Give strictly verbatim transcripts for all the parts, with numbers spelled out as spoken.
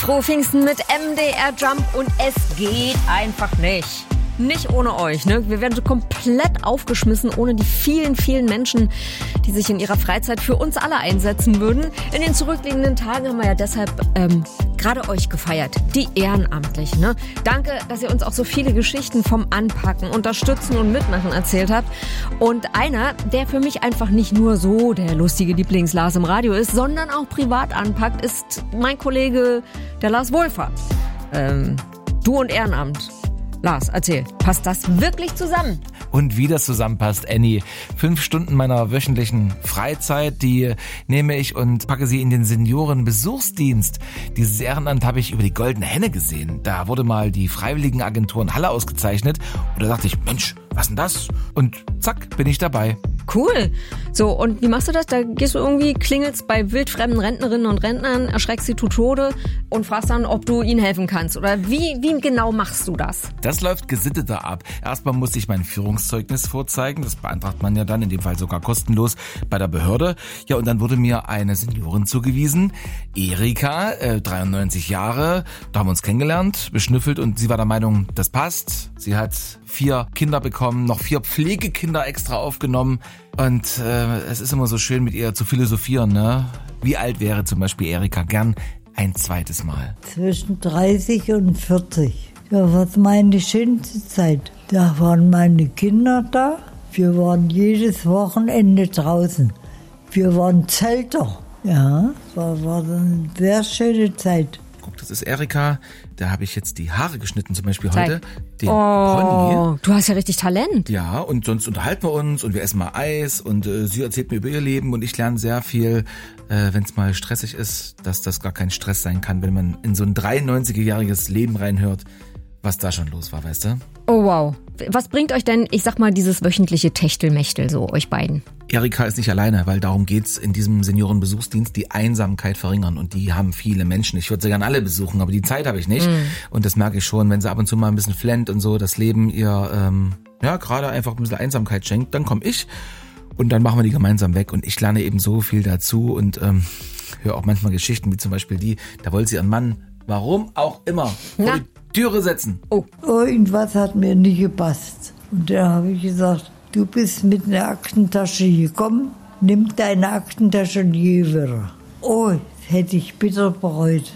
Frohe Pfingsten mit M D R Jump und es geht einfach nicht. Nicht ohne euch, ne? Wir werden so komplett aufgeschmissen ohne die vielen, vielen Menschen, die sich in ihrer Freizeit für uns alle einsetzen würden. In den zurückliegenden Tagen haben wir ja deshalb ähm, gerade euch gefeiert, die Ehrenamtlichen, ne? Danke, dass ihr uns auch so viele Geschichten vom Anpacken, Unterstützen und Mitmachen erzählt habt. Und einer, der für mich einfach nicht nur so der lustige Lieblings-Lars im Radio ist, sondern auch privat anpackt, ist mein Kollege, der Lars Wohlfahrt. Ähm, du und Ehrenamt. Lars, erzähl, passt das wirklich zusammen? Und wie das zusammenpasst, Annie. Fünf Stunden meiner wöchentlichen Freizeit, die nehme ich und packe sie in den Seniorenbesuchsdienst. Dieses Ehrenamt habe ich über die Goldene Henne gesehen. Da wurde mal die Freiwilligenagentur in Halle ausgezeichnet. Und da dachte ich, Mensch, was denn das? Und zack, bin ich dabei. Cool. So, und wie machst du das? Da gehst du irgendwie, klingelst bei wildfremden Rentnerinnen und Rentnern, erschreckst sie zu Tode und fragst dann, ob du ihnen helfen kannst. Oder wie, wie genau machst du das? Das läuft gesitteter ab. Erstmal muss ich mein Führungszeugnis vorzeigen. Das beantragt man ja dann, in dem Fall sogar kostenlos, bei der Behörde. Ja, und dann wurde mir eine Seniorin zugewiesen. Erika, äh, dreiundneunzig Jahre. Da haben wir uns kennengelernt, beschnüffelt und sie war der Meinung, das passt. Sie hat vier Kinder bekommen, noch vier Pflegekinder extra aufgenommen. Und äh, es ist immer so schön, mit ihr zu philosophieren, ne? Wie alt wäre zum Beispiel Erika gern ein zweites Mal? Zwischen dreißig und vierzig. Ja, was meine schönste Zeit. Da waren meine Kinder da. Wir waren jedes Wochenende draußen. Wir waren Zelter. Ja, das war, war eine sehr schöne Zeit. Guck, das ist Erika. Da habe ich jetzt die Haare geschnitten, zum Beispiel Zeig. heute. Den oh, Pony. Du hast ja richtig Talent. Ja, und sonst unterhalten wir uns und wir essen mal Eis und äh, sie erzählt mir über ihr Leben und ich lerne sehr viel, äh, wenn es mal stressig ist, dass das gar kein Stress sein kann, wenn man in so ein dreiundneunzigjähriges Leben reinhört, was da schon los war, weißt du? Oh wow. Was bringt euch denn, ich sag mal, dieses wöchentliche Techtelmechtel so, euch beiden? Erika ist nicht alleine, weil darum geht's in diesem Seniorenbesuchsdienst, die Einsamkeit verringern und die haben viele Menschen. Ich würde sie gerne alle besuchen, aber die Zeit habe ich nicht. Mm. Und das merke ich schon, wenn sie ab und zu mal ein bisschen flennt und so, das Leben ihr, ähm, ja, gerade einfach ein bisschen Einsamkeit schenkt, dann komme ich und dann machen wir die gemeinsam weg und ich lerne eben so viel dazu und ähm, höre auch manchmal Geschichten, wie zum Beispiel die, da wollte sie ihren Mann, warum auch immer, vor Na? die Türe setzen. Oh. Irgendwas hat mir nicht gepasst. Und da habe ich gesagt, du bist mit einer Aktentasche gekommen, nimm deine Aktentasche und geh wieder. Oh, das hätte ich bitter bereut.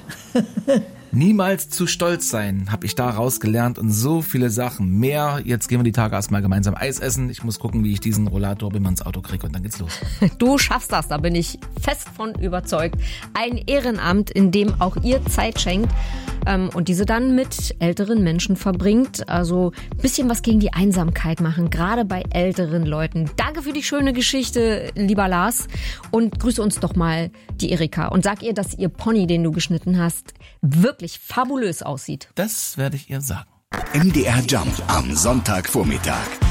Niemals zu stolz sein, habe ich da rausgelernt und so viele Sachen mehr. Jetzt gehen wir die Tage erstmal gemeinsam Eis essen. Ich muss gucken, wie ich diesen Rollator immer ins Auto kriege und dann geht's los. Du schaffst das, da bin ich fest von überzeugt. Ein Ehrenamt, in dem auch ihr Zeit schenkt ähm, und diese dann mit älteren Menschen verbringt. Also ein bisschen was gegen die Einsamkeit machen, gerade bei älteren Leuten. Danke für die schöne Geschichte, lieber Lars. Und grüße uns doch mal die Erika und sag ihr, dass ihr Pony, den du geschnitten hast, wirklich fabulös aussieht. Das werde ich ihr sagen. M D R Jump am Sonntagvormittag.